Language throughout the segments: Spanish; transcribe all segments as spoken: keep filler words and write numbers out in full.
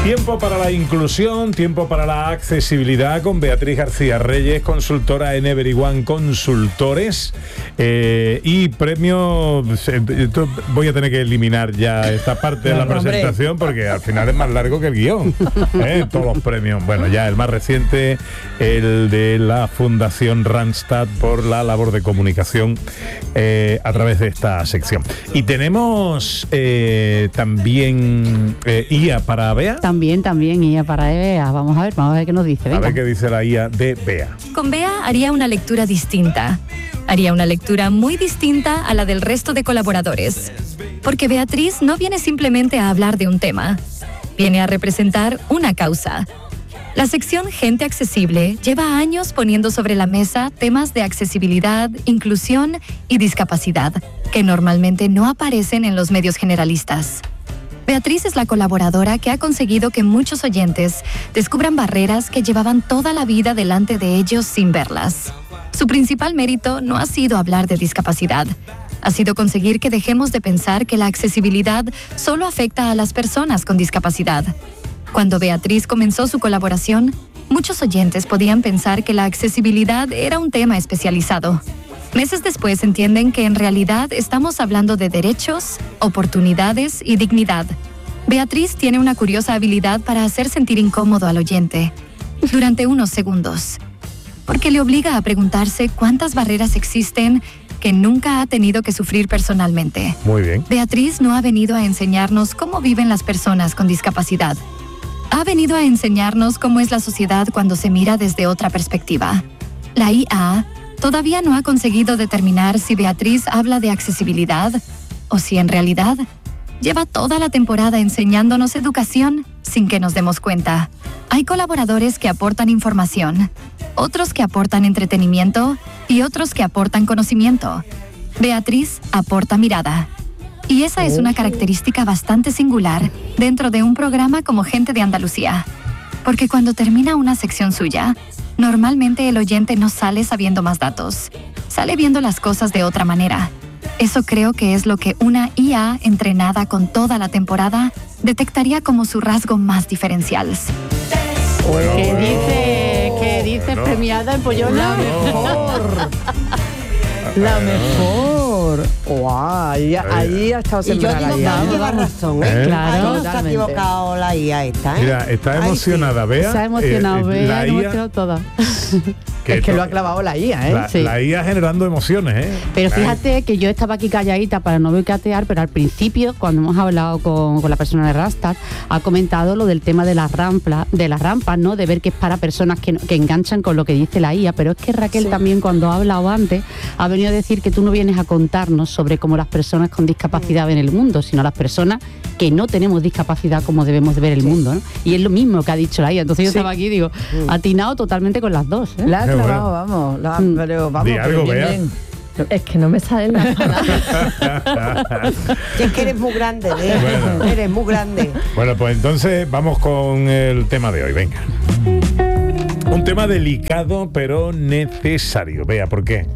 Tiempo para la inclusión, tiempo para la accesibilidad con Beatriz García Reyes, consultora en Everyone Consultores. Eh, y premio, eh, voy a tener que eliminar ya esta parte de la presentación porque al final es más largo que el guión. ¿eh? Todos los premios. Bueno, ya el más reciente, el de la Fundación Randstad por la labor de comunicación eh, a través de esta sección. Y tenemos eh, también eh, I A para Bea. También, también I A para Bea. Vamos a ver, vamos a ver qué nos dice. Venga. A ver qué dice la I A de Bea. Con Bea haría una lectura distinta. Haría una lectura muy distinta a la del resto de colaboradores. Porque Beatriz no viene simplemente a hablar de un tema. Viene a representar una causa. La sección Gente Accesible lleva años poniendo sobre la mesa temas de accesibilidad, inclusión y discapacidad que normalmente no aparecen en los medios generalistas. Beatriz es la colaboradora que ha conseguido que muchos oyentes descubran barreras que llevaban toda la vida delante de ellos sin verlas. Su principal mérito no ha sido hablar de discapacidad. Ha sido conseguir que dejemos de pensar que la accesibilidad solo afecta a las personas con discapacidad. Cuando Beatriz comenzó su colaboración, muchos oyentes podían pensar que la accesibilidad era un tema especializado. Meses después entienden que en realidad estamos hablando de derechos, oportunidades y dignidad. Beatriz tiene una curiosa habilidad para hacer sentir incómodo al oyente durante unos segundos, porque le obliga a preguntarse cuántas barreras existen que nunca ha tenido que sufrir personalmente. Muy bien. Beatriz no ha venido a enseñarnos cómo viven las personas con discapacidad. Ha venido a enseñarnos cómo es la sociedad cuando se mira desde otra perspectiva. La I A todavía no ha conseguido determinar si Beatriz habla de accesibilidad o si en realidad lleva toda la temporada enseñándonos educación sin que nos demos cuenta. Hay colaboradores que aportan información, otros que aportan entretenimiento y otros que aportan conocimiento. Beatriz aporta mirada. Y esa es una característica bastante singular dentro de un programa como Gente de Andalucía. Porque cuando termina una sección suya, normalmente el oyente no sale sabiendo más datos. Sale viendo las cosas de otra manera. Eso creo que es lo que una I A entrenada con toda la temporada detectaría como su rasgo más diferencial. Bueno, ¿Qué bueno, dice? ¿Qué dice bueno. premiada en Pollón? La mejor. La mejor. Guau, ahí, ahí ha estado Y yo sembrada digo la I A. que lleva razón, ¿eh? ¿Eh? Claro, Ahí no se ha totalmente. equivocado la I A esta, ¿eh? Mira, está Ay, emocionada, Bea. Se ha emocionado, Eh, Bea, la ha I A emocionado toda. que es que to- lo ha clavado la I A, ¿eh? La, Sí. la I A generando emociones, ¿eh? Pero Ay. fíjate que yo estaba aquí calladita para no boicotear, pero al principio, cuando hemos hablado con, con la persona de Randstad, ha comentado lo del tema de las rampas, de las rampas, ¿no? De ver que es para personas que, que enganchan con lo que dice la I A, pero es que Raquel Sí. también, cuando ha hablado antes, ha venido a decir que tú no vienes a contarnos sobre cómo las personas con discapacidad ven el mundo, sino las personas que no tenemos discapacidad como debemos de ver el Sí. mundo, ¿no? Y es lo mismo que ha dicho la I A. Entonces yo Sí. estaba aquí y digo, Mm. atinado totalmente con las dos, ¿eh? La ha Qué clavado, bueno. vamos, la, Mm. pero vamos, Di algo, pero bien, Bea. bien. Es que no me salen las palabras. Es que eres muy grande, ¿eh? Bueno. Eres muy grande. Bueno, pues entonces vamos con el tema de hoy, venga. Un tema delicado pero necesario. Vea, ¿por qué?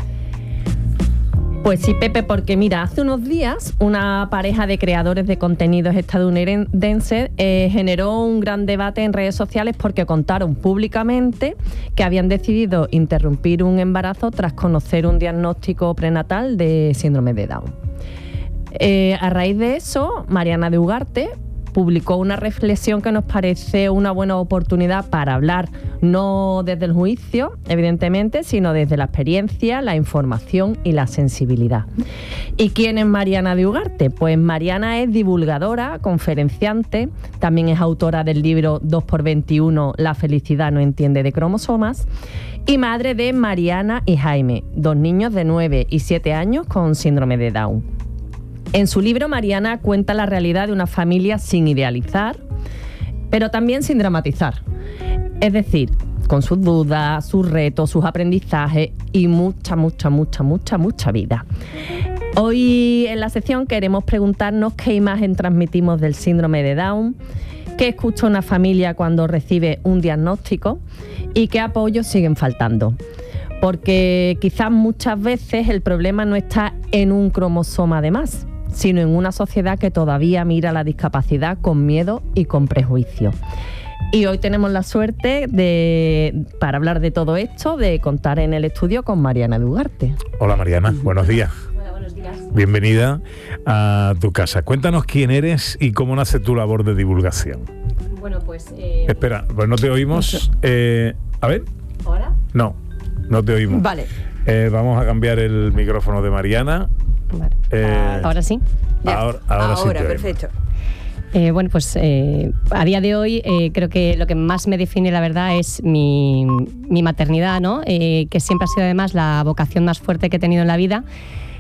Pues sí, Pepe, porque mira, hace unos días una pareja de creadores de contenidos estadounidenses eh, generó un gran debate en redes sociales porque contaron públicamente que habían decidido interrumpir un embarazo tras conocer un diagnóstico prenatal de síndrome de Down. Eh, a raíz de eso, Mariana de Ugarte publicó una reflexión que nos parece una buena oportunidad para hablar no desde el juicio, evidentemente, sino desde la experiencia, la información y la sensibilidad. ¿Y quién es Mariana de Ugarte? Pues Mariana es divulgadora, conferenciante, también es autora del libro dos por veintiuno, La felicidad no entiende de cromosomas, y madre de Mariana y Jaime, dos niños de nueve y siete años con síndrome de Down. En su libro, Mariana cuenta la realidad de una familia sin idealizar, pero también sin dramatizar. Es decir, con sus dudas, sus retos, sus aprendizajes y mucha, mucha, mucha, mucha, mucha vida. Hoy en la sección queremos preguntarnos qué imagen transmitimos del síndrome de Down, qué escucha una familia cuando recibe un diagnóstico y qué apoyos siguen faltando. Porque quizás muchas veces el problema no está en un cromosoma de más, sino en una sociedad que todavía mira la discapacidad con miedo y con prejuicio. Y hoy tenemos la suerte de, para hablar de todo esto, de contar en el estudio con Mariana Dugarte. Hola Mariana, buenos días. Hola, buenos días. Bienvenida a tu casa. Cuéntanos quién eres y cómo nace tu labor de divulgación. Bueno, pues... Eh, Espera, pues no te oímos. Eh, a ver. ¿Ahora? No, no te oímos. Vale. Eh, vamos a cambiar el micrófono de Mariana. Vale. Eh, ¿Ahora sí? Ya. Ahora, ahora, sí te oímos. perfecto. Eh, bueno, pues eh, a día de hoy eh, creo que lo que más me define, la verdad, es mi, mi maternidad, ¿no? Eh, que siempre ha sido además la vocación más fuerte que he tenido en la vida.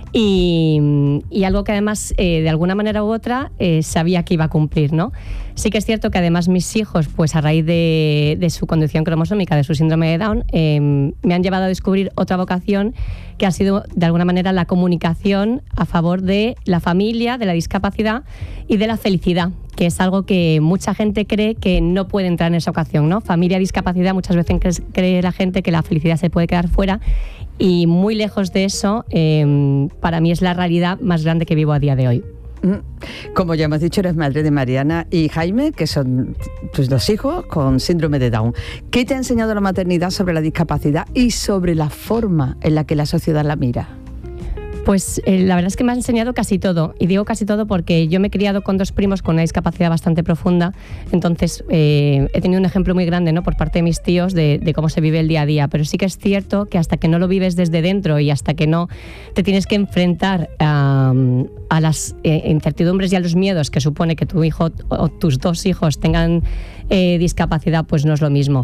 Y, y algo que además eh, de alguna manera u otra eh, sabía que iba a cumplir, ¿no? Sí que es cierto que además mis hijos, pues a raíz de, de su condición cromosómica, de su síndrome de Down, eh, me han llevado a descubrir otra vocación que ha sido de alguna manera la comunicación a favor de la familia, de la discapacidad y de la felicidad, que es algo que mucha gente cree que no puede entrar en esa ocasión, ¿no? Familia, discapacidad, muchas veces cree la gente que la felicidad se puede quedar fuera. Y muy lejos de eso, eh, para mí es la realidad más grande que vivo a día de hoy. Como ya hemos dicho, eres madre de Mariana y Jaime, que son tus dos hijos con síndrome de Down. ¿Qué te ha enseñado la maternidad sobre la discapacidad y sobre la forma en la que la sociedad la mira? Pues eh, la verdad es que me ha enseñado casi todo, y digo casi todo porque yo me he criado con dos primos con una discapacidad bastante profunda, entonces eh, he tenido un ejemplo muy grande, ¿no?, por parte de mis tíos de, de cómo se vive el día a día, pero sí que es cierto que hasta que no lo vives desde dentro y hasta que no te tienes que enfrentar a, a las eh, incertidumbres y a los miedos que supone que tu hijo o tus dos hijos tengan eh, discapacidad, pues no es lo mismo.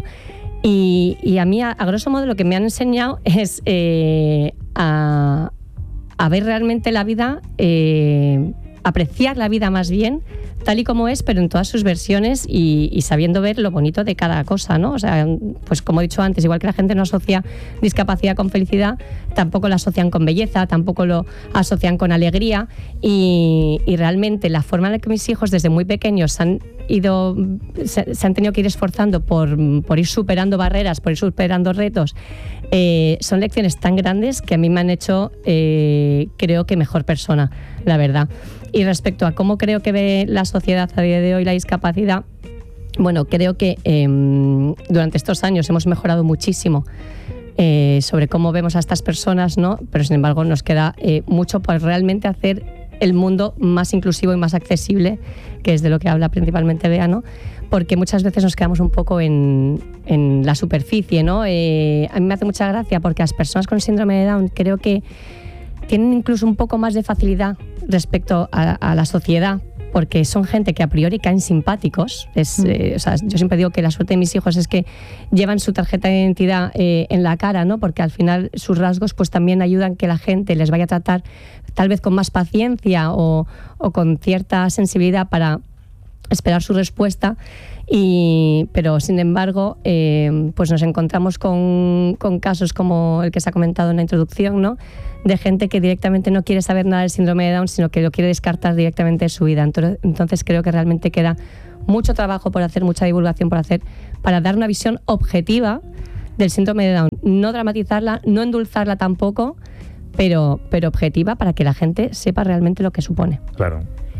Y, y a mí, a, a grosso modo, lo que me han enseñado es eh, a... a ver realmente la vida, eh, apreciar la vida más bien, tal y como es, pero en todas sus versiones y, y sabiendo ver lo bonito de cada cosa, ¿no? O sea, pues como he dicho antes, igual que la gente no asocia discapacidad con felicidad, tampoco la asocian con belleza, tampoco lo asocian con alegría y, y realmente la forma en la que mis hijos desde muy pequeños han ido, se, se han tenido que ir esforzando por, por ir superando barreras, por ir superando retos, eh, son lecciones tan grandes que a mí me han hecho, eh, creo que mejor persona, la verdad. Y respecto a cómo creo que ve la sociedad a día de hoy la discapacidad, bueno, creo que eh, durante estos años hemos mejorado muchísimo eh, sobre cómo vemos a estas personas, ¿no? Pero sin embargo nos queda eh, mucho por realmente hacer el mundo más inclusivo y más accesible, que es de lo que habla principalmente Bea, ¿no? Porque muchas veces nos quedamos un poco en, en la superficie, ¿no? Eh, a mí me hace mucha gracia porque las personas con síndrome de Down creo que tienen incluso un poco más de facilidad respecto a, a la sociedad, porque son gente que a priori caen simpáticos. Es, eh, o sea, yo siempre digo que la suerte de mis hijos es que llevan su tarjeta de identidad eh, en la cara, ¿no? Porque al final sus rasgos pues también ayudan que la gente les vaya a tratar tal vez con más paciencia o, o con cierta sensibilidad para esperar su respuesta. Y, pero sin embargo eh, pues nos encontramos con, con casos como el que se ha comentado en la introducción, ¿no?, de gente que directamente no quiere saber nada del síndrome de Down, sino que lo quiere descartar directamente de su vida. Entonces, entonces creo que realmente queda mucho trabajo por hacer, mucha divulgación por hacer, para dar una visión objetiva del síndrome de Down, no dramatizarla, no endulzarla tampoco, pero, pero objetiva, para que la gente sepa realmente lo que supone. Claro.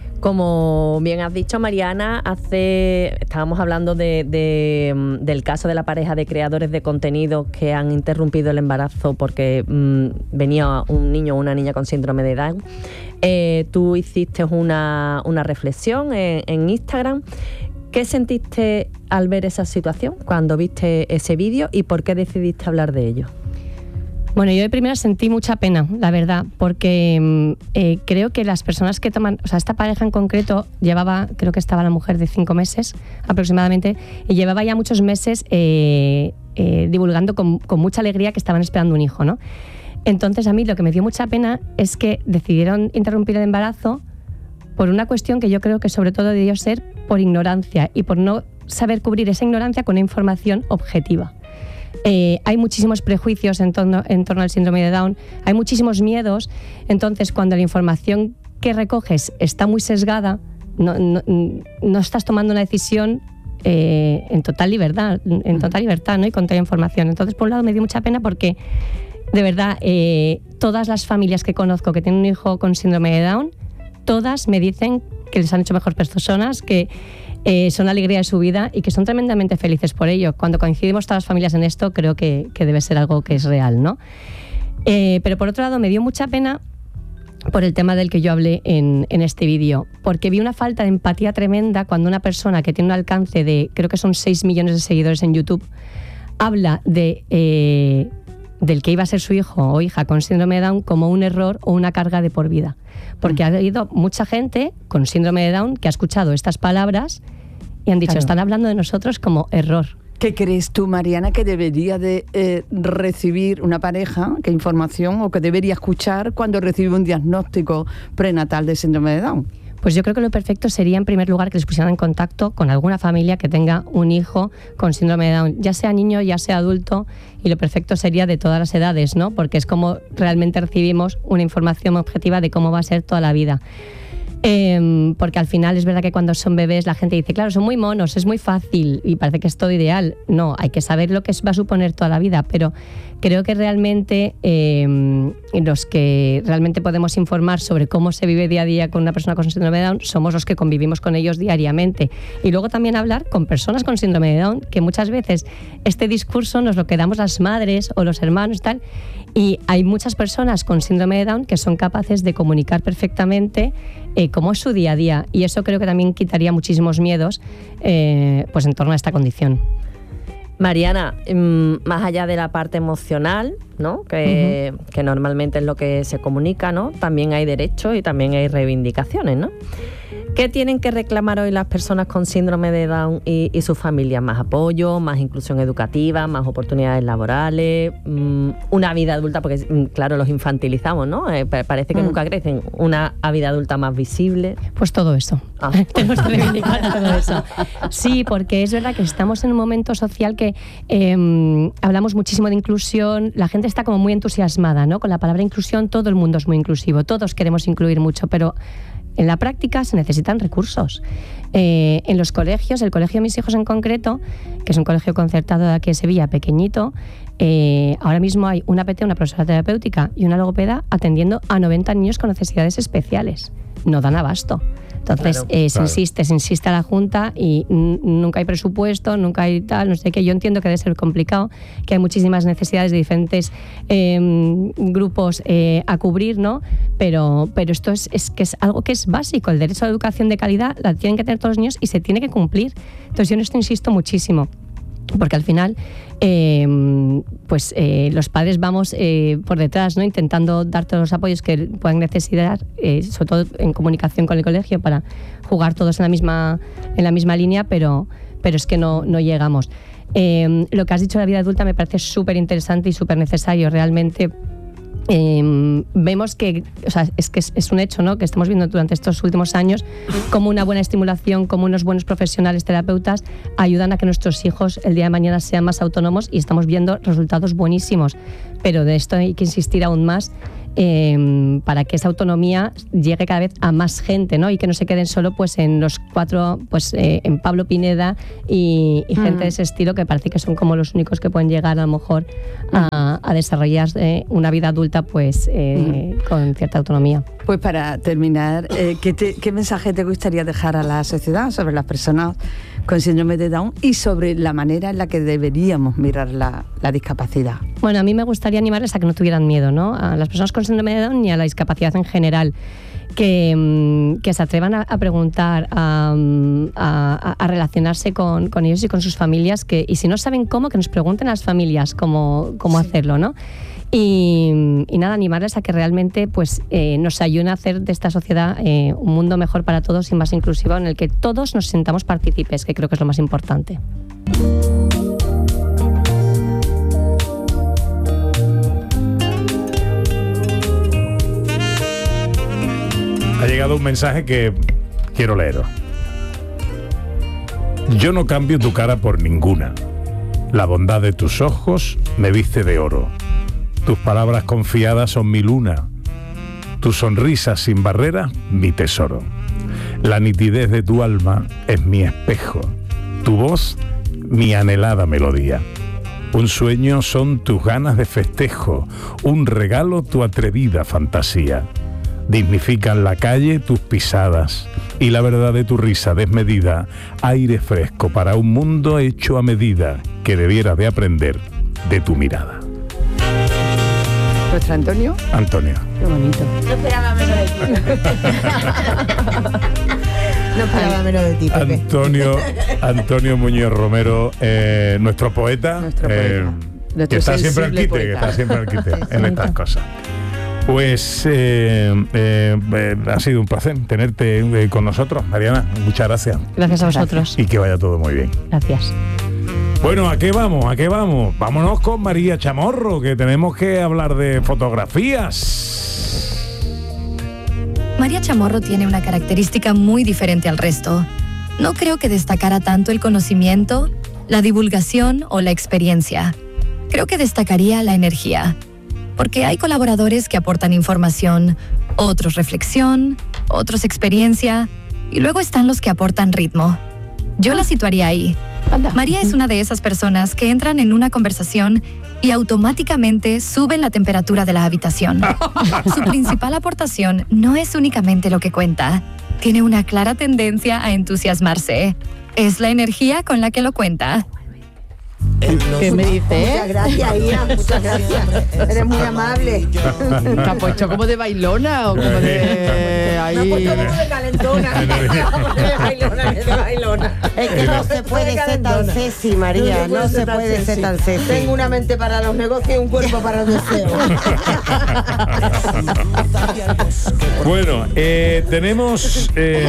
Como bien has dicho, Mariana, hace estábamos hablando de, de, del caso de la pareja de creadores de contenido que han interrumpido el embarazo porque mmm, venía un niño o una niña con síndrome de Down. Eh, tú hiciste una, una reflexión en, en Instagram. ¿Qué sentiste al ver esa situación, cuando viste ese vídeo, y por qué decidiste hablar de ello? Bueno, yo de primera sentí mucha pena, la verdad, porque eh, creo que las personas que toman, o sea, esta pareja en concreto llevaba, creo que estaba la mujer de cinco meses aproximadamente, y llevaba ya muchos meses eh, eh, divulgando con, con mucha alegría que estaban esperando un hijo, ¿no? Entonces a mí lo que me dio mucha pena es que decidieron interrumpir el embarazo por una cuestión que yo creo que sobre todo debió ser por ignorancia y por no saber cubrir esa ignorancia con una información objetiva. Eh, hay muchísimos prejuicios en torno, en torno al síndrome de Down, hay muchísimos miedos, entonces cuando la información que recoges está muy sesgada, no, no, no estás tomando una decisión eh, en total libertad, en total libertad, ¿no?, y con toda información. Entonces, por un lado me dio mucha pena porque, de verdad, eh, todas las familias que conozco que tienen un hijo con síndrome de Down todas me dicen que les han hecho mejores personas, que eh, son la alegría de su vida y que son tremendamente felices por ello. Cuando coincidimos todas las familias en esto, creo que, que debe ser algo que es real, ¿no? Eh, pero por otro lado, me dio mucha pena por el tema del que yo hablé en, en este vídeo, porque vi una falta de empatía tremenda cuando una persona que tiene un alcance de, creo que son seis millones de seguidores en YouTube, habla de, eh, del que iba a ser su hijo o hija con síndrome de Down como un error o una carga de por vida. Porque mm. ha habido mucha gente con síndrome de Down que ha escuchado estas palabras y han dicho, claro, están hablando de nosotros como error. ¿Qué crees tú, Mariana, que debería de eh, recibir una pareja, qué información, o que debería escuchar cuando recibe un diagnóstico prenatal de síndrome de Down? Pues yo creo que lo perfecto sería, en primer lugar, que les pusieran en contacto con alguna familia que tenga un hijo con síndrome de Down, ya sea niño, ya sea adulto, y lo perfecto sería de todas las edades, ¿no? Porque es como realmente recibimos una información objetiva de cómo va a ser toda la vida. Eh, porque al final es verdad que cuando son bebés la gente dice, claro, son muy monos, es muy fácil y parece que es todo ideal. No, hay que saber lo que va a suponer toda la vida, pero creo que realmente eh, los que realmente podemos informar sobre cómo se vive día a día con una persona con síndrome de Down somos los que convivimos con ellos diariamente. Y luego también hablar con personas con síndrome de Down, que muchas veces este discurso nos lo quedamos las madres o los hermanos y tal, y hay muchas personas con síndrome de Down que son capaces de comunicar perfectamente eh, cómo es su día a día, y eso creo que también quitaría muchísimos miedos eh, pues en torno a esta condición. Mariana, mmm, más allá de la parte emocional, ¿no? que, uh-huh. que normalmente es lo que se comunica, ¿no? También hay derechos y también hay reivindicaciones, ¿no? ¿Qué tienen que reclamar hoy las personas con síndrome de Down y, y sus familias? ¿Más apoyo, más inclusión educativa, más oportunidades laborales, mmm, una vida adulta? Porque, mmm, claro, los infantilizamos, ¿no? Eh, parece que mm. nunca crecen. Una vida adulta más visible. Pues todo eso. Ah. Tenemos que reivindicar todo eso. Sí, porque es verdad que estamos en un momento social que eh, hablamos muchísimo de inclusión, la gente está como muy entusiasmada, ¿no? Con la palabra inclusión, todo el mundo es muy inclusivo, todos queremos incluir mucho, pero en la práctica se necesitan recursos. Eh, en los colegios, el colegio de mis hijos en concreto, que es un colegio concertado de aquí de Sevilla, pequeñito, eh, ahora mismo hay una P T, una profesora terapéutica y una logopeda atendiendo a noventa niños con necesidades especiales. No dan abasto. Entonces, claro, eh, se claro. insiste, se insiste a la Junta y n- nunca hay presupuesto, nunca hay tal, no sé qué. Yo entiendo que debe ser complicado, que hay muchísimas necesidades de diferentes eh, grupos eh, a cubrir, ¿no? Pero, pero esto es, es que es algo que es básico. El derecho a la educación de calidad la tienen que tener todos los niños y se tiene que cumplir. Entonces, yo en esto insisto muchísimo. Porque al final, eh, pues eh, los padres vamos eh, por detrás, ¿no? Intentando dar todos los apoyos que puedan necesitar, eh, sobre todo en comunicación con el colegio, para jugar todos en la misma, en la misma línea, pero, pero es que no, no llegamos. Eh, lo que has dicho de la vida adulta me parece súper interesante y súper necesario. Realmente Eh, vemos que, o sea, es que es, es un hecho, ¿no? Que estamos viendo durante estos últimos años cómo una buena estimulación, cómo unos buenos profesionales terapeutas ayudan a que nuestros hijos el día de mañana sean más autónomos, y estamos viendo resultados buenísimos, pero de esto hay que insistir aún más eh, para que esa autonomía llegue cada vez a más gente, ¿no? Y que no se queden solo pues en los cuatro, pues eh, en Pablo Pineda y, y gente mm. de ese estilo, que parece que son como los únicos que pueden llegar a lo mejor a, a desarrollar eh, una vida adulta pues eh, mm. con cierta autonomía. Pues para terminar, eh, ¿qué, te, ¿qué mensaje te gustaría dejar a la sociedad sobre las personas con síndrome de Down y sobre la manera en la que deberíamos mirar la, la discapacidad? Bueno, a mí me gustaría animarles a que no tuvieran miedo, ¿no? A las personas con síndrome de Down y a la discapacidad en general. Que, que se atrevan a, a preguntar, a, a, a relacionarse con, con ellos y con sus familias, que, y si no saben cómo, que nos pregunten a las familias cómo, cómo sí. hacerlo, ¿no? Y, y nada, animarles a que realmente pues, eh, nos ayuden a hacer de esta sociedad eh, un mundo mejor para todos y más inclusivo, en el que todos nos sintamos partícipes, que creo que es lo más importante. Ha llegado un mensaje que quiero leer. Yo no cambio tu cara por ninguna. La bondad de tus ojos me viste de oro. Tus palabras confiadas son mi luna. Tu sonrisa sin barrera, mi tesoro. La nitidez de tu alma es mi espejo. Tu voz, mi anhelada melodía. Un sueño son tus ganas de festejo. Un regalo, tu atrevida fantasía. dignifican la calle, tus pisadas y la verdad de tu risa desmedida, aire fresco para un mundo hecho a medida que debiera de aprender de tu mirada. ¿Nuestro Antonio? Antonio. Qué bonito. No esperaba menos de ti. No esperaba menos de ti, Pepe. Antonio, Antonio Muñoz Romero, eh, nuestro poeta, Nuestro eh, poeta. que Nuestro está siempre al sensible quite, que poeta. está siempre al quite Sí, en sí. estas cosas. Pues eh, eh, eh, ha sido un placer tenerte eh, con nosotros, Mariana. Muchas gracias. Gracias a vosotros. Y que vaya todo muy bien. Gracias. Bueno, ¿a qué vamos? ¿A qué vamos? Vámonos con María Chamorro, que tenemos que hablar de fotografías. María Chamorro tiene una característica muy diferente al resto. No creo que destacara tanto el conocimiento, la divulgación o la experiencia. Creo que destacaría la energía. Porque hay colaboradores que aportan información, otros reflexión, otros experiencia, y luego están los que aportan ritmo. Yo la situaría ahí. María es una de esas personas que entran en una conversación y automáticamente suben la temperatura de la habitación. Su principal aportación no es únicamente lo que cuenta. Tiene una clara tendencia a entusiasmarse. Es la energía con la que lo cuenta. ¿Qué me dice? Muchas gracias, Ia, muchas gracias. Eres muy amable. ¿Te ha puesto como de bailona o como de ahí? Me ha puesto como de calentona. De bailona, de bailona. Es que no se puede ser tan sexy, María. No se puede ser tan sexy. Tengo una mente para los negocios y un cuerpo para los deseos. Bueno, eh, tenemos,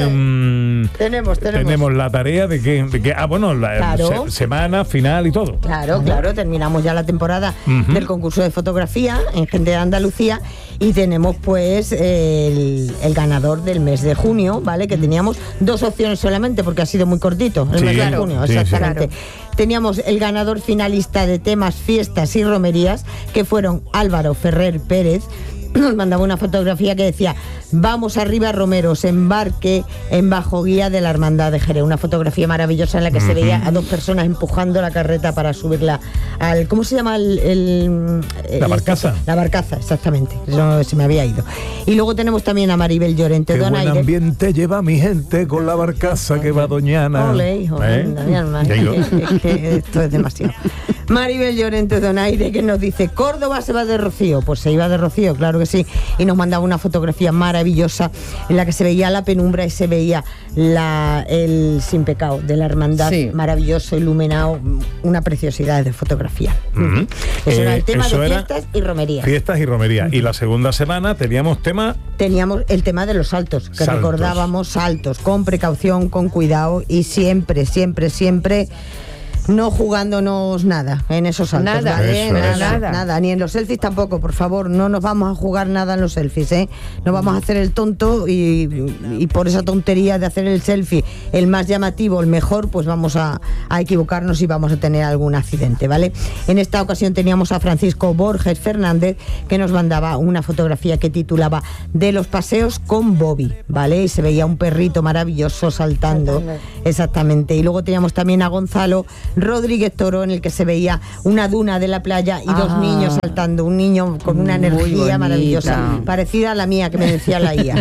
eh, Tenemos, tenemos. tenemos la tarea de que, de que ah, bueno, la Claro. se- semana, final y todo. Claro, claro, terminamos ya la temporada Ujú. del concurso de fotografía en Gente de Andalucía y tenemos pues el, el ganador del mes de junio, ¿vale? Que teníamos dos opciones solamente porque ha sido muy cortito el Sí, mes de claro. junio, Sí, sí. exactamente. Teníamos el ganador finalista de temas, fiestas y romerías, que fueron Álvaro Ferrer Pérez. Nos mandaba una fotografía que decía: vamos arriba Romeros, embarque en bajo guía de la Hermandad de Jerez. Una fotografía maravillosa en la que se veía a dos personas empujando la carreta para subirla al... ¿Cómo se llama el...? el- La el- barcaza. La barcaza, exactamente. Eso se me había ido. Y luego tenemos también a Maribel Llorente Qué buen Donaire. ambiente lleva mi gente con la barcaza que va Doñana. Ole, hijo, ¿Eh? anda, mi alma, Ya es, digo. que, es que esto es demasiado. Maribel Llorente Donaire, que nos dice: Córdoba se va de Rocío. Pues se iba de Rocío, claro que sí. Y nos mandaba una fotografía maravillosa en la que se veía la penumbra y se veía la, el sin pecado de la hermandad, Sí. maravilloso, iluminado, una preciosidad de fotografía. Ujú. Eso era Eh, el tema eso de era fiestas y romerías. Fiestas y romería. Y la segunda semana teníamos tema Teníamos el tema de los saltos, que Saltos. recordábamos saltos, con precaución, con cuidado y siempre, siempre, siempre no jugándonos nada en esos saltos. Nada, ¿vale? eso, nada, eso. nada, ni en los selfies tampoco, por favor, no nos vamos a jugar nada en los selfies, ¿eh? No vamos a hacer el tonto y, y por esa tontería de hacer el selfie el más llamativo, el mejor, pues vamos a, a equivocarnos y vamos a tener algún accidente, ¿vale? En esta ocasión teníamos a Francisco Borges Fernández, que nos mandaba una fotografía que titulaba De los paseos con Bobby, ¿vale? Y se veía un perrito maravilloso saltando, exactamente. Y luego teníamos también a Gonzalo Rodríguez Toro, en el que se veía una duna de la playa y dos Ah. niños saltando, un niño con una Muy energía bonita. maravillosa, parecida a la mía que me decía la I A.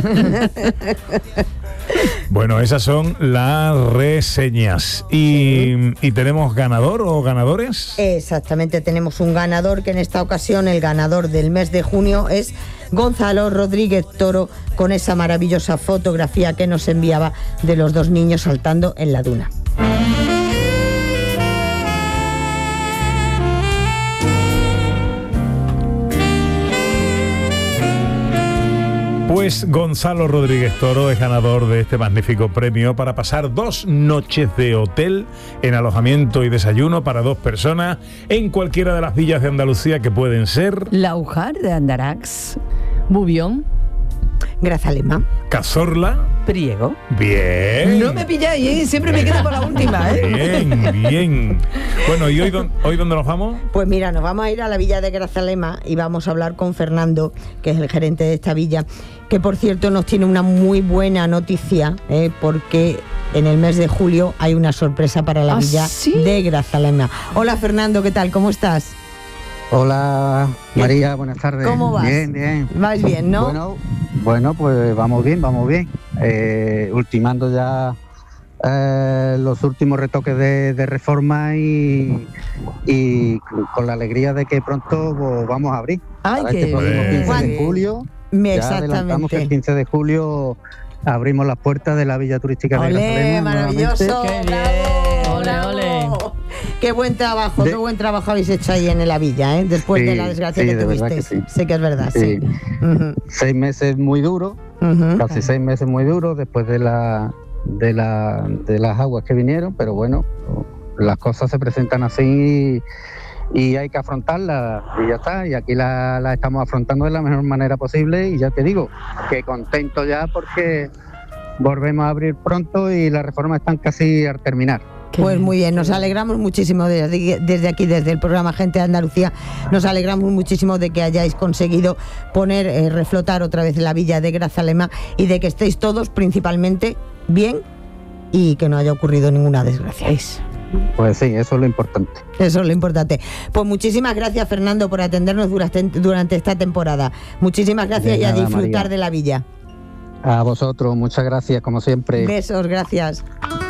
Bueno, esas son las reseñas. Y, y tenemos ganador o ganadores. Exactamente, tenemos un ganador, que en esta ocasión el ganador del mes de junio es Gonzalo Rodríguez Toro, con esa maravillosa fotografía que nos enviaba de los dos niños saltando en la duna. Pues Gonzalo Rodríguez Toro es ganador de este magnífico premio para pasar dos noches de hotel en alojamiento y desayuno para dos personas en cualquiera de las villas de Andalucía, que pueden ser Laujar de Andarax, Bubión. Grazalema. Cazorla. Priego. Bien. No me pilláis, ¿eh? Siempre me quedo con la última, ¿eh? Bien, bien. Bueno, ¿y hoy, dó- hoy dónde nos vamos? Pues mira, nos vamos a ir a la villa de Grazalema y vamos a hablar con Fernando, que es el gerente de esta villa, que por cierto nos tiene una muy buena noticia, ¿eh? Porque en el mes de julio hay una sorpresa para la ¿Ah, villa sí? de Grazalema. Hola Fernando, ¿qué tal? ¿Cómo estás? Hola María, buenas tardes. ¿Cómo vas? Bien, bien. Vas bien, ¿no? Bueno, Bueno, pues vamos bien, vamos bien. Eh, ultimando ya eh, los últimos retoques de, de reforma y, y con la alegría de que pronto pues, vamos a abrir. Ay, Para qué este próximo bien. quince de Juan, julio. Me- Ya adelantamos que el Exactamente. quince de julio abrimos las puertas de la Villa Turística de Olé, Grazalema maravilloso. nuevamente. Qué bien. Bravo, Ole, bravo. ole. Qué buen trabajo, De- qué buen trabajo habéis hecho ahí en la villa, ¿eh? Después Sí, de la desgracia sí, que de verdad tuvisteis. que sí. Sé que es verdad, sí. Sí. Ujú, Seis meses muy duros, ujú. casi seis meses muy duros después de la de la de las aguas que vinieron, pero bueno, las cosas se presentan así y, y hay que afrontarlas y ya está, y aquí la, la estamos afrontando de la mejor manera posible y ya te digo, que contento ya porque volvemos a abrir pronto y las reformas están casi al terminar. Pues muy bien, nos alegramos muchísimo desde, desde aquí, desde el programa Gente de Andalucía, nos alegramos muchísimo de que hayáis conseguido poner, eh, reflotar otra vez la villa de Grazalema y de que estéis todos principalmente bien y que no haya ocurrido ninguna desgracia. Pues sí, eso es lo importante. Eso es lo importante. Pues muchísimas gracias, Fernando, por atendernos durante, durante esta temporada. Muchísimas gracias De y a nada, disfrutar María. de la villa. A vosotros, muchas gracias como siempre. Besos, gracias.